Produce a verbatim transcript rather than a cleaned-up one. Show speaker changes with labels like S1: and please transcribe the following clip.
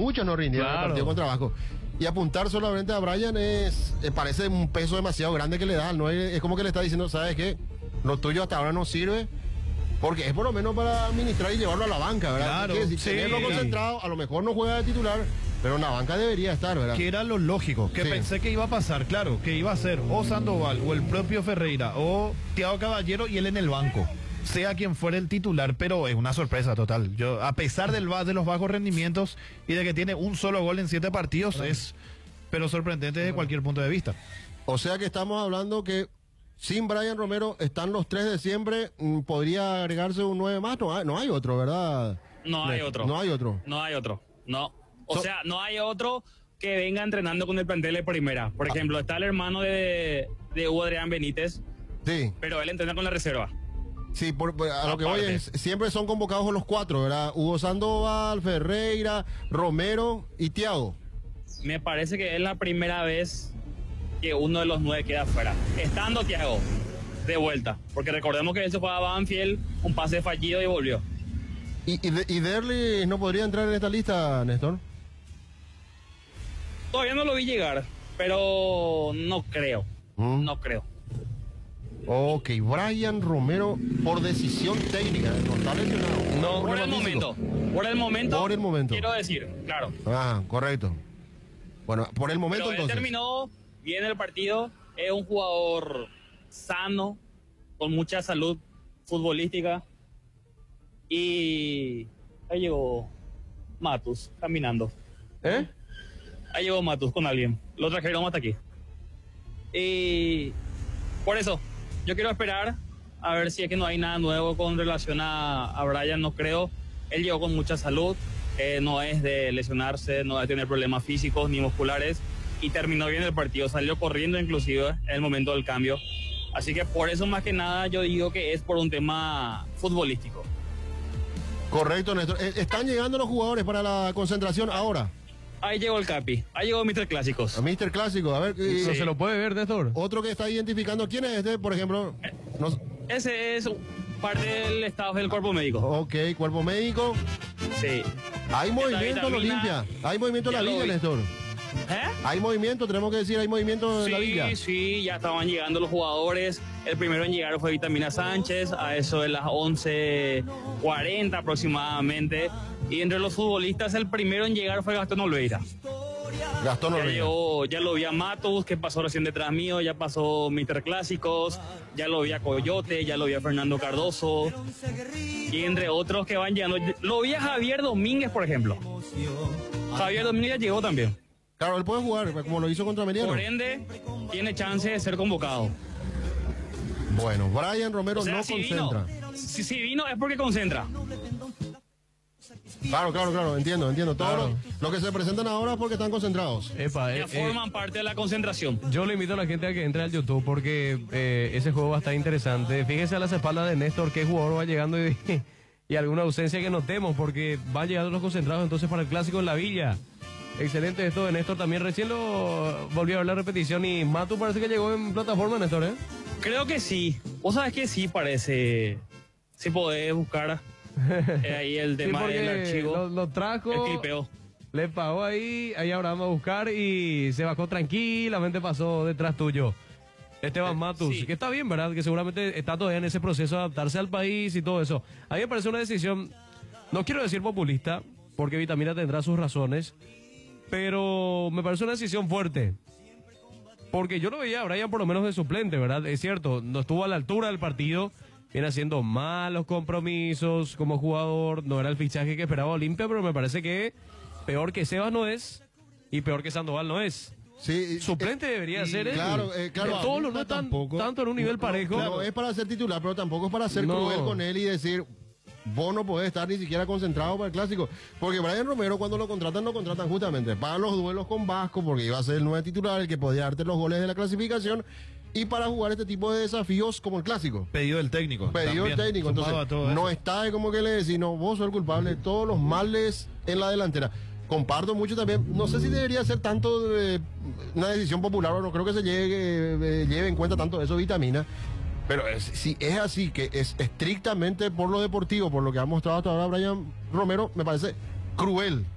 S1: muchos no rindieron claro. el partido contra Vasco. Y apuntar solamente a Brian es, eh, parece un peso demasiado grande que le da, ¿no? Es, es como que le está diciendo, ¿sabes qué? Lo tuyo hasta ahora no sirve. Porque es por lo menos para administrar y llevarlo a la banca, ¿verdad?
S2: Claro,
S1: que si
S2: sí.
S1: tenerlo concentrado, a lo mejor no juega de titular, pero en la banca debería estar, ¿verdad?
S2: Que era lo lógico, que sí. pensé que iba a pasar, claro, que iba a ser o Sandoval o el propio Ferreira o Thiago Caballero y él en el banco, sea quien fuera el titular, pero es una sorpresa total. Yo, a pesar del de los bajos rendimientos y de que tiene un solo gol en siete partidos, claro. es pero sorprendente desde cualquier punto de vista.
S1: O sea que estamos hablando que sin Brian Romero están los tres de siempre, podría agregarse un nueve más, no hay, no hay otro, ¿verdad?
S3: No hay otro.
S1: No hay otro.
S3: No hay otro, no. O
S1: so,
S3: sea, no hay otro que venga entrenando con el plantel de primera. Por ejemplo, está el hermano de, de Hugo Adrián Benítez,
S1: sí.
S3: pero él entrena con la reserva.
S1: Sí, por, por, a lo que voy es, siempre son convocados los cuatro, ¿verdad? Hugo Sandoval, Ferreira, Romero y Thiago.
S3: Me parece que es la primera vez que uno de los nueve queda afuera, estando Thiago de vuelta, porque recordemos que él se fue a Banfield, un pase fallido y volvió.
S1: ¿Y, y, de, y Derli no podría entrar en esta lista, Néstor?
S3: Todavía no lo vi llegar, pero no creo, ¿Mm? no creo.
S1: Ok, Brian Romero por decisión técnica, no está lesionado.
S3: No, por el momento, por el momento,
S1: por el momento,
S3: quiero decir, claro.
S1: Ah, correcto. Bueno, por el momento
S3: pero él
S1: entonces.
S3: terminó bien el partido, es un jugador sano, con mucha salud futbolística, y ahí llegó Matus caminando.
S1: ¿Eh?
S3: Ahí llegó Matus con alguien, lo trajeron hasta aquí. Y por eso, yo quiero esperar a ver si es que no hay nada nuevo con relación a, a Brian, no creo. Él llegó con mucha salud, eh, no es de lesionarse, no es de tener problemas físicos ni musculares, y terminó bien el partido, salió corriendo inclusive en el momento del cambio. Así que por eso más que nada yo digo que es por un tema futbolístico.
S1: Correcto, Néstor. ¿Están llegando los jugadores para la concentración ahora?
S3: Ahí llegó el Capi, ahí llegó mister Clásicos.
S1: A mister Clásico, a ver.
S2: ¿No sí. se lo puede ver, Néstor?
S1: Otro que está identificando, ¿quién es este, por ejemplo? No...
S3: Ese es parte del staff del cuerpo médico.
S1: Ok, cuerpo médico.
S3: Sí.
S1: Hay movimiento en Olimpia, hay movimiento en la liga, Néstor.
S3: ¿Eh?
S1: Hay movimiento, tenemos que decir, hay movimiento en
S3: sí,
S1: la liga.
S3: Sí, sí, ya estaban llegando los jugadores. El primero en llegar fue Vitamina Sánchez, a eso de las once cuarenta aproximadamente. Y entre los futbolistas, el primero en llegar fue Gastón Olveira.
S1: Gastón
S3: ya
S1: Olveira.
S3: Llegó, ya lo vi a Matos, que pasó recién detrás mío, ya pasó mister Clásicos, ya lo vi a Coyote, ya lo vi a Fernando Cardoso. Y entre otros que van llegando, lo vi a Javier Domínguez, por ejemplo. Javier Domínguez ya llegó también.
S1: Claro, él puede jugar, como lo hizo contra Meriano.
S3: Por ende, tiene chance de ser convocado.
S1: Bueno, Brian Romero, o sea, no si concentra.
S3: Vino, si, si vino es porque concentra.
S1: Claro, claro, claro, entiendo, entiendo. Todo claro. lo, lo que se presentan ahora es porque están concentrados.
S2: Epa,
S3: ya
S2: eh,
S3: forman
S2: eh,
S3: parte de la concentración.
S2: Yo le invito a la gente a que entre al YouTube porque eh, ese juego va a estar interesante. Fíjese a las espaldas de Néstor qué jugador va llegando y, y alguna ausencia que notemos porque van llegando los concentrados entonces para el clásico en la Villa. Excelente esto de Néstor, también recién lo volvió a ver la repetición y Matu parece que llegó en plataforma, Néstor, ¿eh?
S3: Creo que sí, vos sabes que sí parece, si podés buscar eh, ahí el tema
S2: sí,
S3: del archivo.
S2: Lo, lo trajo,
S3: el clipeo.
S2: Le pagó ahí, ahí ahora vamos a buscar y se bajó tranquilamente, pasó detrás tuyo. Esteban Matus, sí. Que está bien, ¿verdad? Que seguramente está todavía en ese proceso de adaptarse al país y todo eso. A mí me parece una decisión, no quiero decir populista, porque Vitamina tendrá sus razones, pero me parece una decisión fuerte. Porque yo lo veía a Brian por lo menos de suplente, ¿verdad? Es cierto, no estuvo a la altura del partido, viene haciendo malos compromisos como jugador, no era el fichaje que esperaba Olimpia, pero me parece que peor que Sebas no es y peor que Sandoval no es.
S1: Sí,
S2: suplente
S1: eh,
S2: debería ser
S1: claro, eh, claro,
S2: todos los no están tanto en un nivel
S1: no,
S2: parejo.
S1: Claro, es para ser titular, pero tampoco es para ser
S2: no.
S1: cruel con él y decir... Vos no podés estar ni siquiera concentrado para el clásico. Porque Brian Romero, cuando lo contratan, lo contratan justamente para los duelos con Vasco, porque iba a ser el nuevo titular, el que podía darte los goles de la clasificación, y para jugar este tipo de desafíos como el clásico.
S2: Pedido del técnico.
S1: Pedido del técnico. Entonces, no está de como que le decís, no, vos sos el culpable de todos los males en la delantera. Comparto mucho también, no sé si debería ser tanto de una decisión popular, o no creo que se llegue, eh, lleve en cuenta tanto eso, Vitamina. Pero es, si es así, que es estrictamente por lo deportivo, por lo que ha mostrado hasta ahora Brian Romero, me parece cruel